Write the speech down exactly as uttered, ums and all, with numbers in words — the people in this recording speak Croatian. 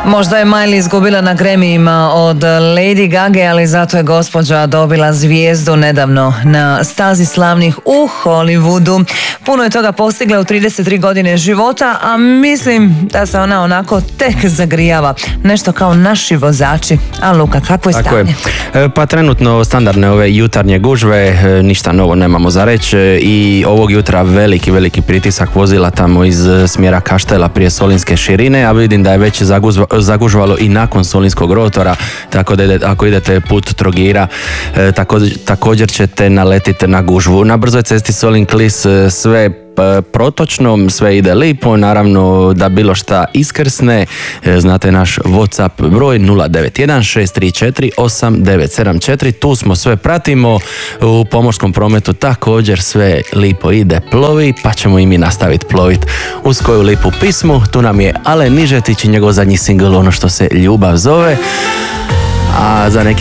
Možda je Miley izgubila na Grammyima od Lady Gaga, ali zato je gospođa dobila zvijezdu nedavno na stazi slavnih u Hollywoodu. Puno je toga postigla u trideset tri godine života, a mislim da se ona onako tek zagrijava. Nešto kao naši vozači. A Luka, kakvo je Tako stanje? Je. Pa trenutno standardne ove jutarnje gužve, ništa novo nemamo za reći, i ovog jutra veliki, veliki pritisak vozila tamo iz smjera Kaštela prije Solinske širine, a vidim da je već zaguzva, zagužvalo i nakon Solinskog rotora, tako da ide, ako idete put Trogira, e, također, također ćete naletiti na gužvu. Na brzoj cesti Solin-Klis sve protočno, sve ide lipo, naravno da bilo šta iskrsne, znate naš WhatsApp broj nula devet jedan šest tri četiri osam devet sedam četiri, tu smo, sve pratimo, u pomorskom prometu također sve lipo ide, plovi, pa ćemo i mi nastaviti ploviti uz koju lipu pismu. Tu nam je Alen Nižetić i njegov zadnji singl, ono što se ljubav zove, a za neki